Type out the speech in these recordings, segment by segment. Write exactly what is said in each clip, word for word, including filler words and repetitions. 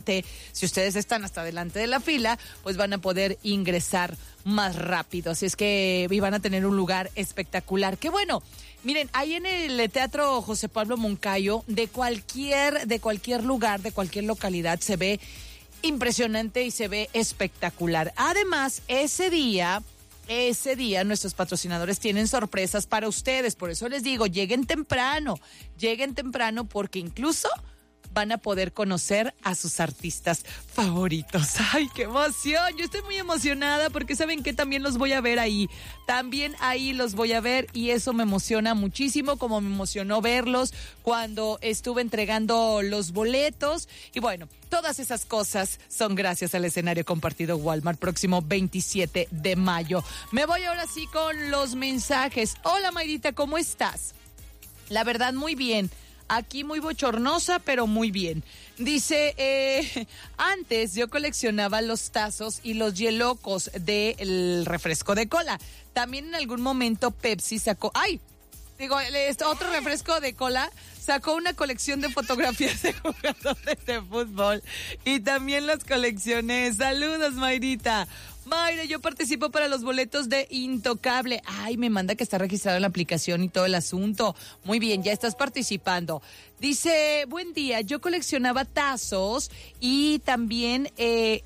obviamente, si ustedes están hasta delante de la fila, pues van a poder ingresar más rápido. Así es que van a tener un lugar espectacular. ¡Qué bueno! Miren, ahí en el Teatro José Pablo Moncayo, de cualquier, de cualquier lugar, de cualquier localidad, se ve impresionante y se ve espectacular. Además, ese día, ese día nuestros patrocinadores tienen sorpresas para ustedes. Por eso les digo, lleguen temprano, lleguen temprano porque incluso van a poder conocer a sus artistas favoritos. ¡Ay, qué emoción! Yo estoy muy emocionada porque saben que también los voy a ver ahí. También ahí los voy a ver y eso me emociona muchísimo, como me emocionó verlos cuando estuve entregando los boletos. Y bueno, todas esas cosas son gracias al escenario compartido Walmart, próximo veintisiete de mayo. Me voy ahora sí con los mensajes. Hola, Mayrita, ¿cómo estás? La verdad, muy bien. Aquí muy bochornosa, pero muy bien. Dice, eh, antes yo coleccionaba los tazos y los hielocos del refresco de cola. También en algún momento Pepsi sacó, ¡ay! Digo, otro refresco de cola sacó una colección de fotografías de jugadores de fútbol. Y también las coleccioné. Saludos, Mayrita. Mayra, yo participo para los boletos de Intocable. Ay, me manda que está registrado en la aplicación y todo el asunto. Muy bien, ya estás participando. Dice, buen día, yo coleccionaba tazos y también eh,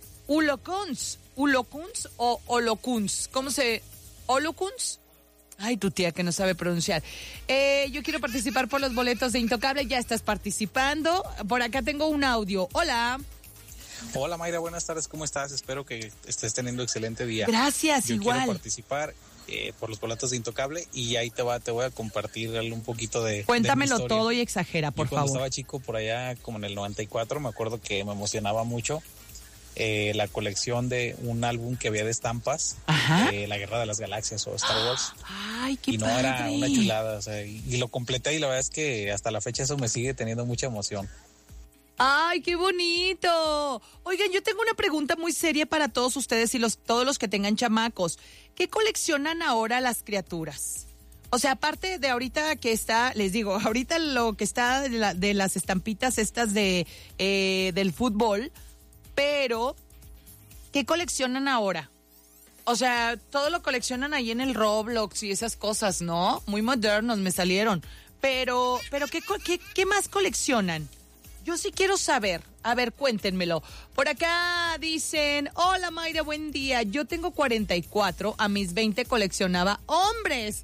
ulocuns. ¿Ulocuns o holocuns? ¿Cómo se...? ¿Holocuns? Ay, tu tía que no sabe pronunciar. Eh, yo quiero participar por los boletos de Intocable. Ya estás participando. Por acá tengo un audio. Hola. Hola Mayra, buenas tardes, ¿cómo estás? Espero que estés teniendo excelente día. Gracias, Yo igual. Yo quiero participar eh, por los boletos de Intocable y ahí te va, te voy a compartir un poquito de Cuéntamelo de todo y exagera, por Yo cuando favor. Cuando estaba chico, por allá como en el noventa y cuatro, me acuerdo que me emocionaba mucho eh, la colección de un álbum que había de estampas, de La Guerra de las Galaxias o Star Wars. Ay, qué Y no padre. era una chulada, o sea, y, y lo completé y la verdad es que hasta la fecha eso me sigue teniendo mucha emoción. ¡Ay, qué bonito! Oigan, yo tengo una pregunta muy seria para todos ustedes y los, todos los que tengan chamacos. ¿Qué coleccionan ahora las criaturas? O sea, aparte de ahorita que está, les digo, ahorita lo que está de, la, de las estampitas estas de eh, del fútbol, pero ¿qué coleccionan ahora? O sea, todo lo coleccionan ahí en el Roblox y esas cosas, ¿no? Muy modernos me salieron. Pero, pero ¿qué, qué, qué más coleccionan? Yo sí quiero saber. A ver, cuéntenmelo. Por acá dicen, hola Mayra, buen día. Yo tengo cuarenta y cuatro, a mis veinte coleccionaba hombres.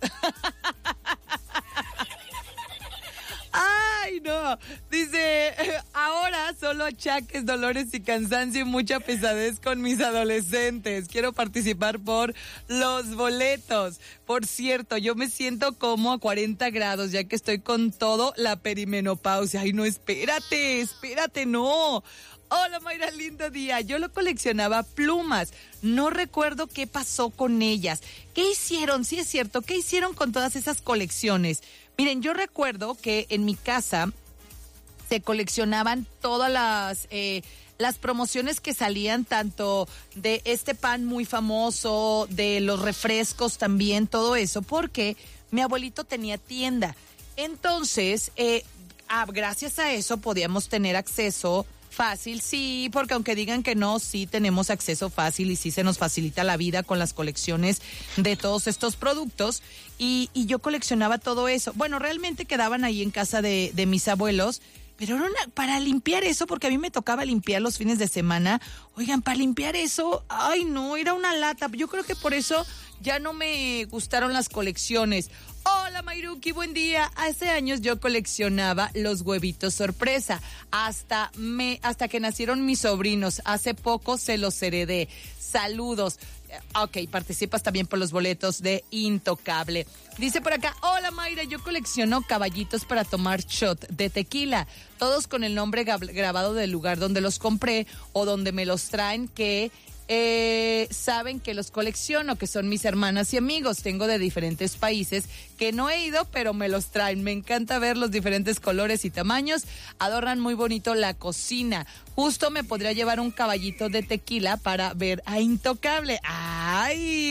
Ay, no. Dice, ahora solo achaques, dolores y cansancio y mucha pesadez con mis adolescentes. Quiero participar por los boletos. Por cierto, yo me siento como a cuarenta grados, ya que estoy con todo la perimenopausia. Ay, no, espérate, espérate, no. Hola Mayra, lindo día. Yo lo coleccionaba plumas. No recuerdo qué pasó con ellas. ¿Qué hicieron? Sí es cierto, ¿qué hicieron con todas esas colecciones? Miren, yo recuerdo que en mi casa se coleccionaban todas las eh, las promociones que salían, tanto de este pan muy famoso, de los refrescos también, todo eso, porque mi abuelito tenía tienda. Entonces, eh, ah, gracias a eso podíamos tener acceso fácil, sí, porque aunque digan que no, sí tenemos acceso fácil y sí se nos facilita la vida con las colecciones de todos estos productos y, y yo coleccionaba todo eso. Bueno, realmente quedaban ahí en casa de, de mis abuelos, pero era una, para limpiar eso, porque a mí me tocaba limpiar los fines de semana, oigan, para limpiar eso, ay no, era una lata. Yo creo que por eso ya no me gustaron las colecciones. Hola Mayruki, buen día. Hace años yo coleccionaba los huevitos sorpresa, hasta me, hasta que nacieron mis sobrinos. Hace poco se los heredé. Saludos. Ok, participas también por los boletos de Intocable. Dice por acá, hola Mayra, yo colecciono caballitos para tomar shot de tequila, todos con el nombre grabado del lugar donde los compré o donde me los traen, que Eh, saben que los colecciono, que son mis hermanas y amigos. Tengo de diferentes países que no he ido, pero me los traen. Me encanta ver los diferentes colores y tamaños. Adornan muy bonito la cocina. Justo me podría llevar un caballito de tequila para ver a Intocable. ¡Ay!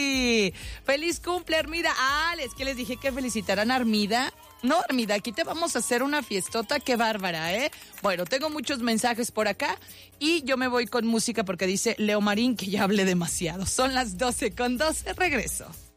Sí. Feliz cumple, Armida. Ah, es que les dije que felicitaran a Armida. No, Armida, aquí te vamos a hacer una fiestota, qué bárbara, ¿eh? Bueno, tengo muchos mensajes por acá y yo me voy con música porque dice Leo Marín que ya hablé demasiado. Son las doce con doce, regreso.